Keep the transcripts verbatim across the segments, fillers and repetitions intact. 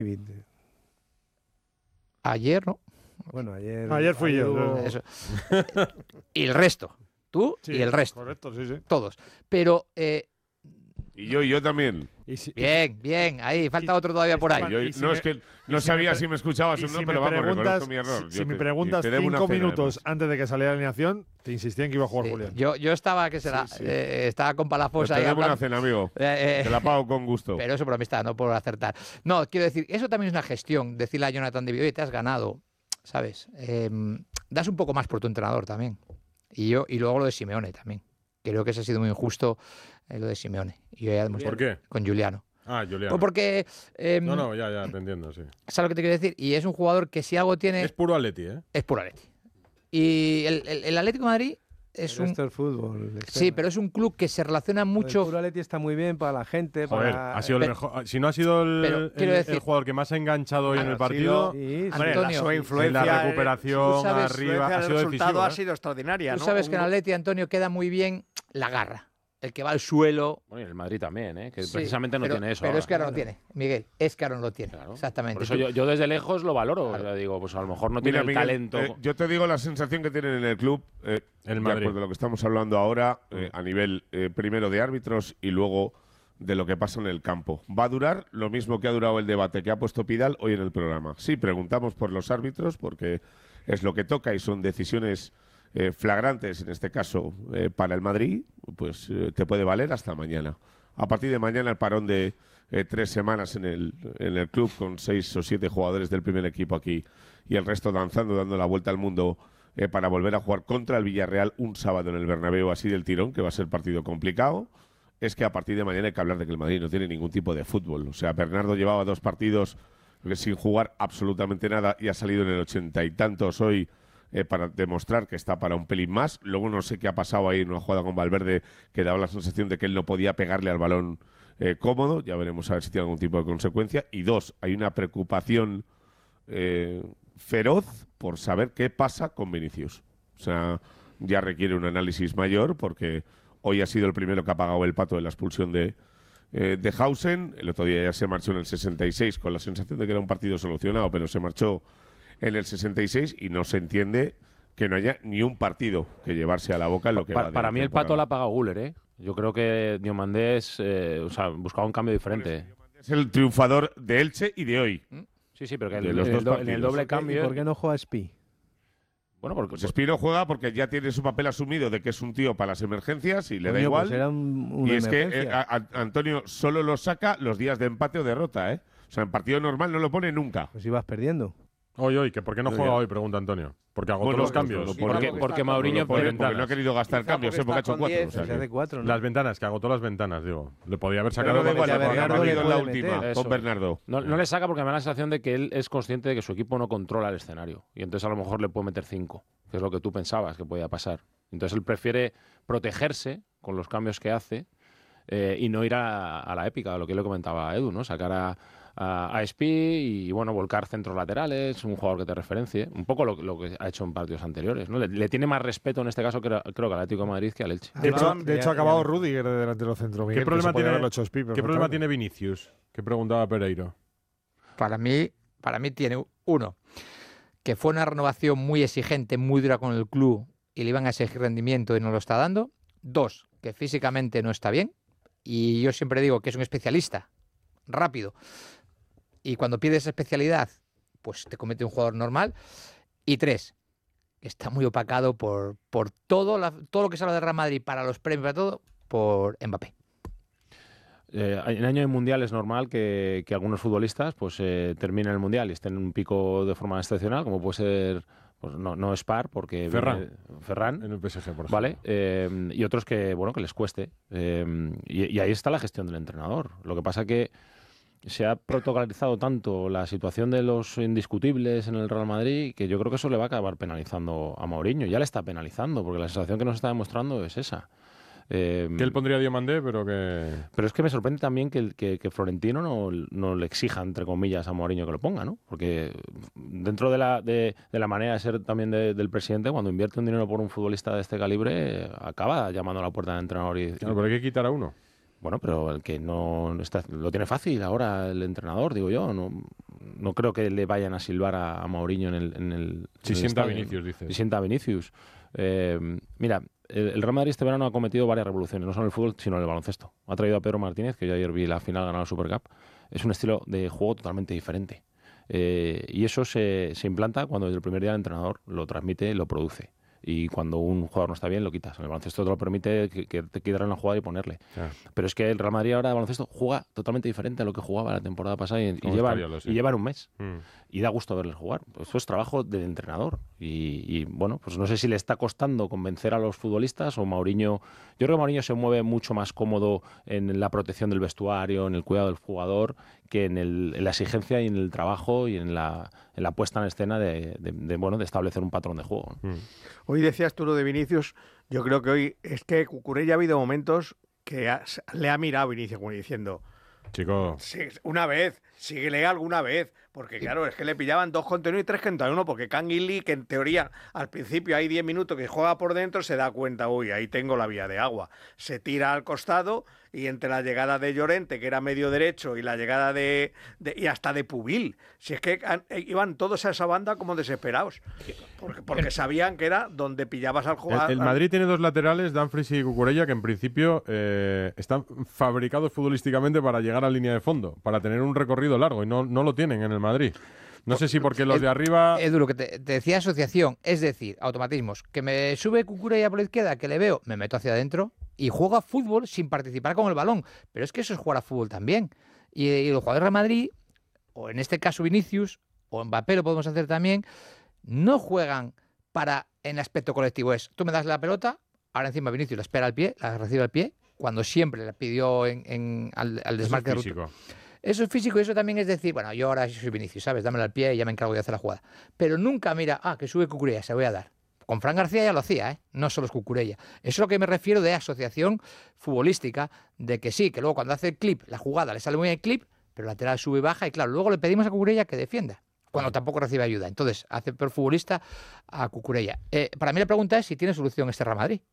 Ayer, ¿no? Bueno, ayer... No, ayer fui ayer yo. hubo... Eso. Y el resto. Tú Sí, y el resto. Correcto, sí, sí. Todos. Pero... Eh, Y yo, y yo también. Y si, bien, bien. Ahí falta y- otro todavía por ahí. Y yo- Y si no, me- es que no y si sabía me pre- si me escuchabas y o no, si pero me vamos, preguntas, reconozco mi error. si, Yo si me te- preguntas te debo una cinco cena, minutos además. antes de que saliera la alineación, te insistía en que iba a jugar Sí, Julián. Yo, yo estaba, que será, Sí, sí. eh, estaba con Pues Palafox te ahí debo una hablando. cena, amigo. Eh, eh, Te la pago con gusto. Pero eso por amistad, no por acertar. No, quiero decir, eso también es una gestión. Decirle a Jonathan David, oye, te has ganado, ¿sabes? Eh, das un poco más por tu entrenador también. Y yo y luego lo de Simeone también. Creo que eso ha sido muy injusto, eh, lo de Simeone. Y yo ya demostré- ¿Por qué? Con Juliano. Ah, Julián. Pues porque... eh, No, no, ya, ya, te entiendo, sí. ¿sabes lo que te quiero decir? Y es un jugador que si algo tiene... Es puro Atleti, ¿eh? es puro Atleti. Y el, el, el Atlético de Madrid es Pero un... esto es fútbol. Sí, pero es un club que se relaciona mucho... El puro Atleti está muy bien para la gente. Joder, para... ha sido el pero- mejor. Si no ha sido el, pero el- quiero el decir- jugador que más ha enganchado hoy en el Ha partido, sido- sí, sí. Hombre, Antonio, la su en en influencia, la recuperación, tú sabes- arriba, influencia ha del sido resultado decisivo. ha ¿eh? sido extraordinaria. Tú ¿no? sabes que en Un- Atleti, Antonio, queda muy bien la garra. El que va al suelo... Bueno, y el Madrid también, ¿eh? que Sí, precisamente no pero- tiene eso. Pero ahora. es que ahora no tiene, Miguel. Es que ahora no lo tiene. Claro. Exactamente. Por eso yo, yo desde lejos lo valoro. O sea, digo, pues a lo mejor no tiene Mira, el Miguel, talento. eh, yo te digo la sensación que tienen en el club, eh, El de Madrid. acuerdo a lo que estamos hablando ahora, eh, a nivel eh, primero de árbitros y luego de lo que pasa en el campo. Va a durar lo mismo que ha durado el debate que ha puesto Pidal hoy en el programa. Sí, preguntamos por los árbitros porque es lo que toca y son decisiones eh, flagrantes, en este caso eh, para el Madrid, pues eh, te puede valer hasta mañana. A partir de mañana el parón de eh, tres semanas en el, en el club con seis o siete jugadores del primer equipo aquí y el resto danzando, dando la vuelta al mundo eh, para volver a jugar contra el Villarreal un sábado en el Bernabéu así del tirón, que va a ser partido complicado. Es que a partir de mañana hay que hablar de que el Madrid no tiene ningún tipo de fútbol. O sea, Bernardo llevaba dos partidos sin jugar absolutamente nada y ha salido en el ochenta y tantos hoy eh, para demostrar que está para un pelín más. Luego no sé qué ha pasado ahí en una jugada con Valverde que daba la sensación de que él no podía pegarle al balón eh, cómodo. Ya veremos a ver si tiene algún tipo de consecuencia. Y dos, hay una preocupación eh, feroz por saber qué pasa con Vinicius. O sea, ya requiere un análisis mayor porque hoy ha sido el primero que ha pagado el pato de la expulsión de, eh, de Hausen. El otro día ya se marchó en el sesenta y seis con la sensación de que era un partido solucionado, pero se marchó en el sesenta y seis y no se entiende que no haya ni un partido que llevarse a la boca en lo que Pa- va de para mí el pato la temporada. ha pagado Guller, ¿eh? Yo creo que Diomandés eh, o sea, buscaba un cambio diferente. Es el triunfador de Elche y de hoy. Sí, sí, pero que De el- los en, dos el, do- en el partidos. doble ¿Y cambio... por qué no juega Spi? Bueno, porque Pues Espino juega porque ya tiene su papel asumido de que es un tío para las emergencias y le da Coño, igual. pues era un- una y es que eh, emergencia. a- a- Antonio solo lo saca los días de empate o derrota, ¿eh? O sea, en partido normal no lo pone nunca. Pues ibas perdiendo. Hoy, hoy, que ¿por qué no No, juega ya. hoy? Pregunta Antonio. Porque agotó Bueno, los pues cambios. lo Sí, pone- porque, porque porque está- Mauriño lo pone pone- porque no ha querido gastar Quizá cambios, porque ¿eh? porque ha está hecho con cuatro. diez. o sea Se hace que- cuatro, ¿no? Las ventanas, que agotó las ventanas, digo. Le podía haber Pero sacado... no da igual, porque a porque Bernardo ha le venido en la puede última meter. con Eso. Bernardo. No, no le saca porque me da la sensación de que él es consciente de que su equipo no controla el escenario. Y entonces a lo mejor le puede meter cinco, que es lo que tú pensabas que podía pasar. Entonces él prefiere protegerse con los cambios que hace eh, y no ir a, a la épica, lo que le comentaba Edu, ¿no? Sacar a, a, a Spi y, bueno, volcar centros laterales, un jugador que te referencie. Un poco lo, lo que ha hecho en partidos anteriores, ¿no? Le, le tiene más respeto en este caso, creo, creo que al Atlético de Madrid que al Elche. De hecho, Ya- de hecho ya- ha acabado ya- Rudiger de delantero centro. Miguel, ¿Qué problema, que se podía tiene, haberlo hecho Spi, ¿qué problema perfectamente. tiene Vinicius? Que preguntaba Pereiro. Para mí, para mí tiene uno, que fue una renovación muy exigente, muy dura con el club y le iban a exigir rendimiento y no lo está dando. Dos, que físicamente no está bien y yo siempre digo que es un especialista, rápido. Y cuando pierdes esa especialidad, pues te convierte en un jugador normal. Y tres, que está muy opacado por, por todo, la- todo lo que se habla de Real Madrid para los premios, para todo, por Mbappé. Eh, en año de mundial es normal que, que algunos futbolistas pues eh, terminen el mundial y estén en un pico de forma excepcional, como puede ser, pues no, no Spar, porque Ferran. viene- Ferran, En el P S G, por ejemplo. ¿vale? Eh, y otros que, bueno, que les cueste. Eh, y, y ahí está la gestión del entrenador. Lo que pasa que se ha protocolizado tanto la situación de los indiscutibles en el Real Madrid que yo creo que eso le va a acabar penalizando a Mourinho. Ya le está penalizando, porque la sensación que nos está demostrando es esa. Eh, Que él pondría Diomandé, pero que... pero es que me sorprende también que, el- que, que Florentino no, no le exija, entre comillas, a Mourinho que lo ponga, ¿no? Porque dentro de la, de, de la manera de ser también de- del presidente, cuando invierte un dinero por un futbolista de este calibre, eh, acaba llamando a la puerta del entrenador y... Claro, pero hay que quitar a uno. Bueno, pero el que no está, lo tiene fácil ahora el entrenador, digo yo. No, no creo que le vayan a silbar a, a Mourinho en el. En el Si en el sienta a estadio. Vinicius, dices. Si sienta a Vinicius. Eh, mira, el, el Real Madrid este verano ha cometido varias revoluciones, no solo en el fútbol, sino en el baloncesto. Ha traído a Pedro Martínez, que yo ayer vi la final ganar la Supercup. Es un estilo de juego totalmente diferente. Eh, y eso se, se implanta cuando desde el primer día el entrenador lo transmite, lo produce. Y cuando un jugador no está bien, lo quitas. En el baloncesto te lo permite que, que te quitar una jugada y ponerle. Claro. Pero es que el Real Madrid ahora de baloncesto juega totalmente diferente a lo que jugaba la temporada pasada y, y, Como llevan, estadio, lo sé. y llevan un mes. Mm. Y da gusto verles jugar. Pues eso es trabajo del entrenador. Y, y, bueno, pues no sé si le está costando convencer a los futbolistas o Mourinho. Yo creo que Mourinho se mueve mucho más cómodo en la protección del vestuario, en el cuidado del jugador, que en, el, en la exigencia y en el trabajo y en la, en la puesta en escena de, de, de, bueno, de establecer un patrón de juego. Mm. Hoy decías tú lo de Vinicius, yo creo que hoy es que Cucurella ha habido momentos que ha- le ha mirado a Vinicius como diciendo, Chico, sí, una vez, síguele alguna vez, porque claro, es que le pillaban dos contra uno y tres contra uno, porque Canguilí, que en teoría al principio hay diez minutos que juega por dentro, se da cuenta, uy, ahí tengo la vía de agua, se tira al costado y entre la llegada de Llorente, que era medio derecho, y la llegada de, de y hasta de Pubil, si es que han- iban todos a esa banda como desesperados, porque, porque sabían que era donde pillabas al el, jugador. el Madrid tiene dos laterales, Dumfries y Cucurella, que en principio eh, están fabricados futbolísticamente para llegar a línea de fondo, para tener un recorrido largo, y no, no lo tienen en el Madrid. No sé si porque los de arriba... Edu, lo que te, te decía asociación, es decir, automatismos. Que me sube Cucurella por la izquierda, que le veo, me meto hacia adentro y juego a fútbol sin participar con el balón. Pero es que eso es jugar a fútbol también. Y, y los jugadores de Madrid, o en este caso Vinicius, o Mbappé lo podemos hacer también, no juegan para en aspecto colectivo. Es, tú me das la pelota, ahora encima Vinicius la espera al pie, la recibe al pie, cuando siempre la pidió en, en- al, al Eso es desmarque de ruta. físico. Eso es físico y eso también es decir, bueno, yo ahora soy Vinicius, ¿sabes? Dámelo al pie y ya me encargo de hacer la jugada. Pero nunca mira, ah, que sube Cucurella, se voy a dar. Con Fran García ya lo hacía, ¿eh? No solo es Cucurella. Eso es lo que me refiero de asociación futbolística, de que sí, que luego cuando hace el clip, la jugada le sale muy bien el clip, pero el lateral sube y baja y claro, luego le pedimos a Cucurella que defienda, cuando tampoco recibe ayuda. Entonces, hace peor futbolista a Cucurella. Eh, para mí la pregunta es si tiene solución este Real Madrid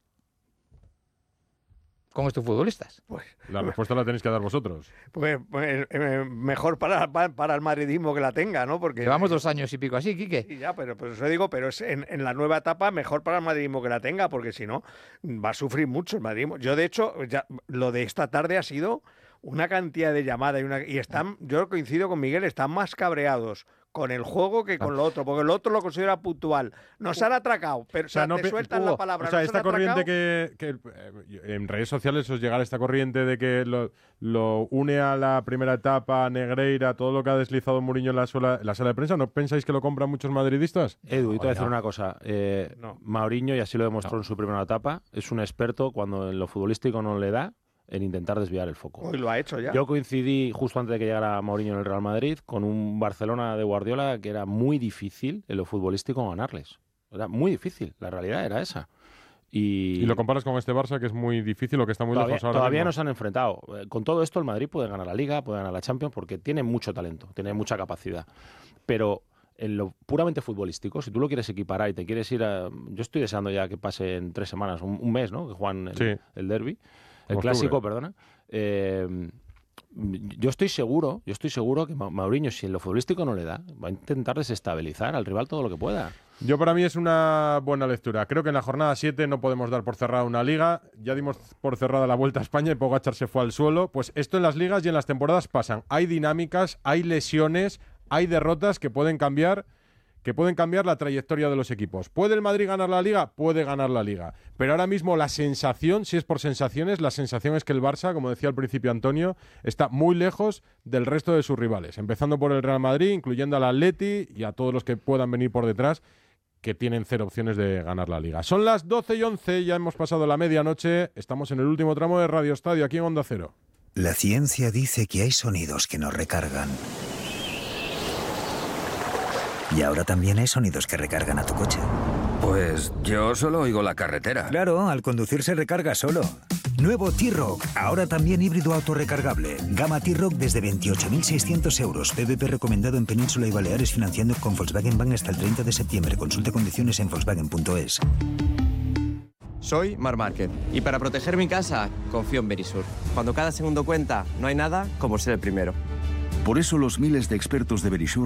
con estos futbolistas. Pues, La respuesta la tenéis que dar vosotros. pues, pues, eh, mejor para, para, para el madridismo que la tenga, ¿no? Porque Llevamos dos años y pico así, Quique. Sí, ya, pero por eso digo, pero es en, en la nueva etapa mejor para el madridismo que la tenga, porque si no, va a sufrir mucho el madridismo. Yo, de hecho, ya, lo de esta tarde ha sido una cantidad de llamadas y, una, y están, yo coincido con Miguel, están más cabreados con el juego que con lo otro, porque el otro lo considera puntual. Nos han atracado, pero o sea, no te pe- sueltan Hugo, la palabra. O sea, nos esta han corriente atracado. que, que, eh, en redes sociales os llegará esta corriente de que lo, lo une a la primera etapa, Negreira, todo lo que ha deslizado Mourinho en la, sola- en la sala de prensa, ¿no pensáis que lo compran muchos madridistas? Edu, y te voy a decir no. una cosa. Eh, No. Mourinho, y así lo demostró en su primera etapa, es un experto cuando en lo futbolístico no le da en intentar desviar el foco. Hoy lo ha hecho ya. Yo coincidí justo antes de que llegara Mourinho en el Real Madrid con un Barcelona de Guardiola que era muy difícil en lo futbolístico ganarles. Era muy difícil, la realidad era esa. Y, Y lo comparas con este Barça, que es muy difícil o que está muy todavía, lejos ahora todavía mismo. no se han enfrentado. Eh, Con todo esto el Madrid puede ganar la Liga, puede ganar la Champions porque tiene mucho talento, tiene mucha capacidad. Pero en lo puramente futbolístico, si tú lo quieres equiparar y te quieres ir a... Yo estoy deseando ya que pase en tres semanas, un, un mes, ¿no? Que juegan el, Sí. el derbi, el Octubre. clásico, perdona. Eh, yo estoy seguro, yo estoy seguro que Ma- Mourinho, si en lo futbolístico no le da, va a intentar desestabilizar al rival todo lo que pueda. Yo para mí es una buena lectura. Creo que en la jornada siete no podemos dar por cerrada una liga. Ya dimos por cerrada la Vuelta a España y Pogačar se fue al suelo. Pues esto en las ligas y en las temporadas pasan. Hay dinámicas, hay lesiones, hay derrotas que pueden cambiar que pueden cambiar la trayectoria de los equipos. ¿Puede el Madrid ganar la Liga? Puede ganar la Liga. Pero ahora mismo la sensación, si es por sensaciones, la sensación es que el Barça, como decía al principio Antonio, está muy lejos del resto de sus rivales. Empezando por el Real Madrid, incluyendo al Atleti y a todos los que puedan venir por detrás, que tienen cero opciones de ganar la Liga. Son las doce y once, ya hemos pasado la medianoche, estamos en el último tramo de Radio Estadio, aquí en Onda Cero. La ciencia dice que hay sonidos que nos recargan. Y ahora también hay sonidos que recargan a tu coche. Pues yo solo oigo la carretera. Claro, al conducir se recarga solo. Nuevo T-Rock, ahora también híbrido autorrecargable. Gama T-Rock desde veintiocho mil seiscientos euros. P V P recomendado en Península y Baleares financiando con Volkswagen Bank hasta el treinta de septiembre. Consulte condiciones en Volkswagen punto es. soy Mar Márquez y para proteger mi casa confío en Verisur. Cuando cada segundo cuenta, no hay nada como ser el primero. Por eso los miles de expertos de Verisur